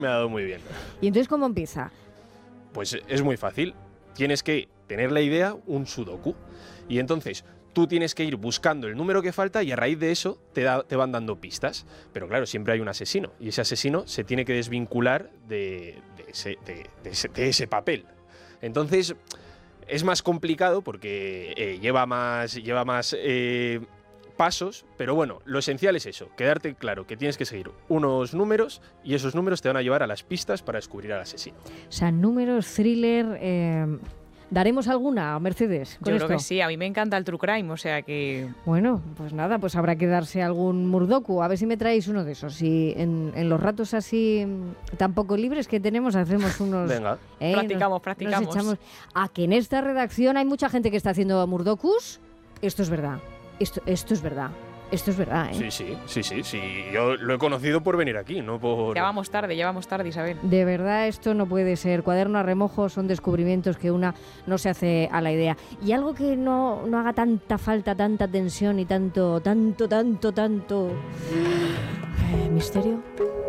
Me ha dado muy bien. ¿Y entonces cómo empieza? Pues es muy fácil. Tienes que tener la idea, un sudoku. Y entonces tú tienes que ir buscando el número que falta y a raíz de eso te van dando pistas. Pero claro, siempre hay un asesino. Y ese asesino se tiene que desvincular de ese papel. Entonces es más complicado porque lleva más pasos, pero bueno, lo esencial es eso, quedarte claro que tienes que seguir unos números y esos números te van a llevar a las pistas para descubrir al asesino. O sea, números, thriller... ¿Daremos alguna, Mercedes? Yo creo que sí, a mí me encanta el true crime, o sea que... Bueno, pues nada, pues habrá que darse algún murdoku. A ver si me traéis uno de esos. Y en los ratos así tan poco libres que tenemos, hacemos unos... Venga. Practicamos. Nos echamos... ¿A que en esta redacción hay mucha gente que está haciendo murdokus? Esto es verdad. Esto es verdad. Esto es verdad, ¿eh? Sí. Yo lo he conocido por venir aquí, no por... Ya vamos tarde, Isabel. De verdad, esto no puede ser. Cuaderno a remojo son descubrimientos que una no se hace a la idea. Y algo que no haga tanta falta, tanta tensión y tanto misterio.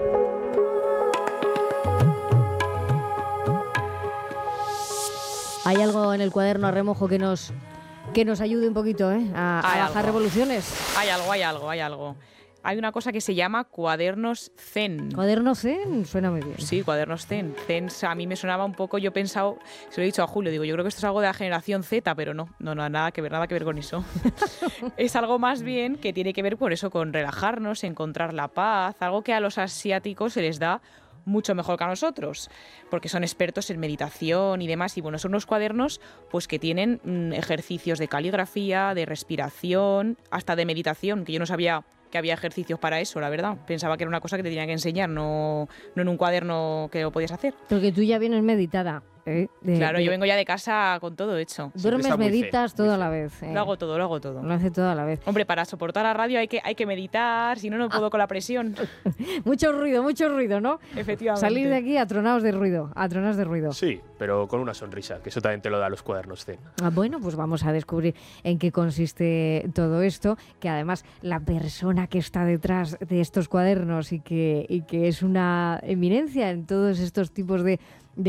¿Hay algo en el cuaderno a remojo que nos ayude un poquito a bajar revoluciones? Hay algo. Hay una cosa que se llama cuadernos zen. ¿Cuadernos zen? Suena muy bien. Sí, cuadernos zen. Zen a mí me sonaba un poco, yo he pensado, se lo he dicho a Julio, digo, yo creo que esto es algo de la generación Z, pero no, nada que ver con eso. Es algo más bien que tiene que ver por eso, con relajarnos, encontrar la paz, algo que a los asiáticos se les da mucho mejor que a nosotros, porque son expertos en meditación y demás, y bueno, son unos cuadernos pues que tienen ejercicios de caligrafía, de respiración, hasta de meditación, que yo no sabía que había ejercicios para eso, la verdad. Pensaba que era una cosa que te tenían que enseñar, no en un cuaderno que lo podías hacer. Porque tú ya vienes meditada. Claro, yo vengo ya de casa con todo hecho. Duermes, meditas todo a la vez. Lo hago todo. Lo hace todo a la vez. Hombre, para soportar la radio hay que meditar, si no, no puedo con la presión. mucho ruido, ¿no? Efectivamente. Salir de aquí atronados de ruido. Sí, pero con una sonrisa, que eso también te lo da los cuadernos zen. Bueno, pues vamos a descubrir en qué consiste todo esto, que además la persona que está detrás de estos cuadernos y que es una eminencia en todos estos tipos de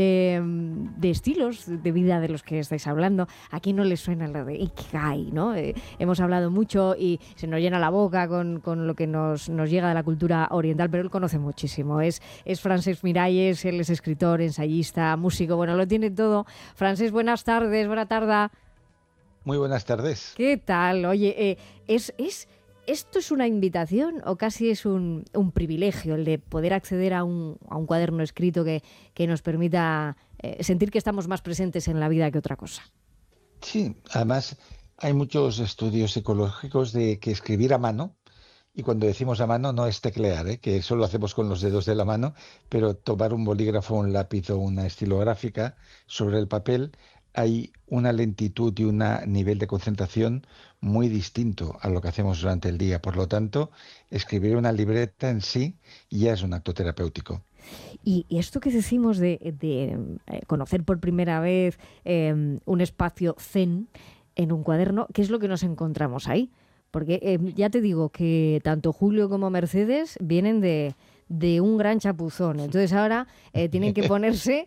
estilos de vida de los que estáis hablando. Aquí no les suena lo de Ikigai, ¿no? Hemos hablado mucho y se nos llena la boca con lo que nos llega de la cultura oriental, pero él conoce muchísimo. Es Francesc Miralles, él es escritor, ensayista, músico, bueno, lo tiene todo. Francesc, buenas tardes, buena tarde. Muy buenas tardes. ¿Qué tal? Oye, ¿esto es una invitación o casi es un privilegio el de poder acceder a un cuaderno escrito que nos permita sentir que estamos más presentes en la vida que otra cosa? Sí, además hay muchos estudios psicológicos de que escribir a mano, y cuando decimos a mano no es teclear, que eso lo hacemos con los dedos de la mano, pero tomar un bolígrafo, un lápiz o una estilográfica sobre el papel, hay una lentitud y un nivel de concentración muy distinto a lo que hacemos durante el día. Por lo tanto, escribir una libreta en sí ya es un acto terapéutico. Y esto que decimos de conocer por primera vez un espacio zen en un cuaderno, ¿qué es lo que nos encontramos ahí? Porque ya te digo que tanto Julio como Mercedes vienen de un gran chapuzón. Entonces ahora tienen que ponerse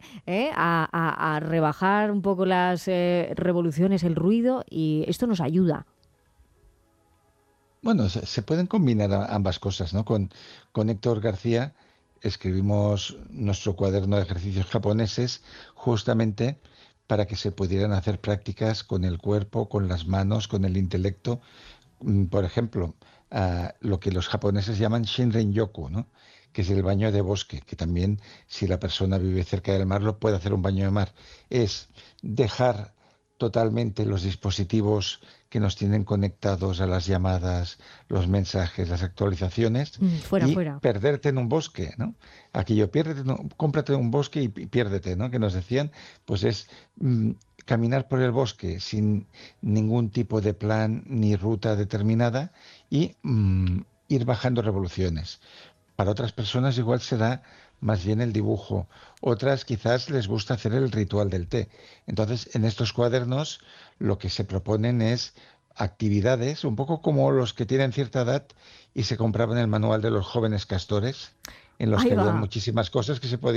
a rebajar un poco las revoluciones, el ruido, y esto nos ayuda. Bueno, se pueden combinar ambas cosas, ¿no? Con Héctor García escribimos nuestro cuaderno de ejercicios japoneses justamente para que se pudieran hacer prácticas con el cuerpo, con las manos, con el intelecto. Por ejemplo, lo que los japoneses llaman Shinrin-yoku, ¿no? Que es el baño de bosque, que también, si la persona vive cerca del mar, lo puede hacer un baño de mar. Es dejar totalmente los dispositivos que nos tienen conectados a las llamadas, los mensajes, las actualizaciones, fuera. Perderte en un bosque, ¿no? Aquello, cómprate un bosque y piérdete, ¿no? Que nos decían, pues es caminar por el bosque sin ningún tipo de plan ni ruta determinada y ir bajando revoluciones. Para otras personas igual será más bien el dibujo. Otras quizás les gusta hacer el ritual del té. Entonces, en estos cuadernos lo que se proponen es actividades, un poco como los que tienen cierta edad y se compraban el manual de los jóvenes castores. en los Ahí que había va. muchísimas cosas que se podían